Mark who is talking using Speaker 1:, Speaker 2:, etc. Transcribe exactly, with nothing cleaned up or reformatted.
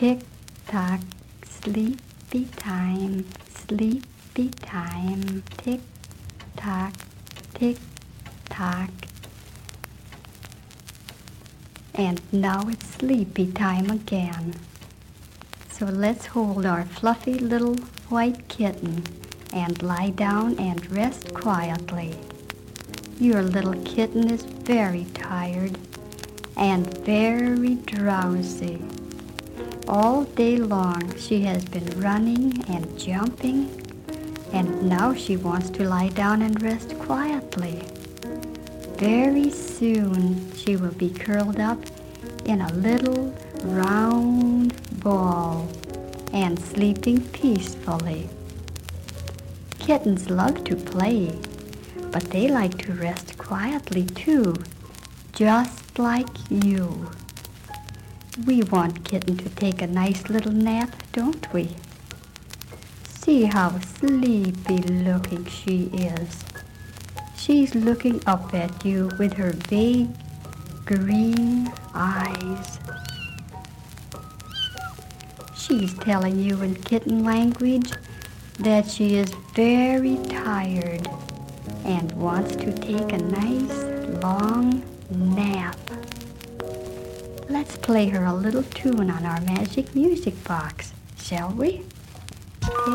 Speaker 1: Tick-tock, sleepy time, sleepy time. Tick-tock, tick-tock. And now it's sleepy time again. So let's hold our fluffy little white kitten and lie down and rest quietly. Your little kitten is very tired and very drowsy. All day long she has been running and jumping, and now she wants to lie down and rest quietly. Very soon she will be curled up in a little round ball and sleeping peacefully. Kittens love to play, but they like to rest quietly too, just like you. We want Kitten to take a nice little nap, don't we? See how sleepy looking she is. She's looking up at you with her big green eyes. She's telling you in kitten language that she is very tired and wants to take a nice long nap. Let's play her a little tune on our magic music box, shall we?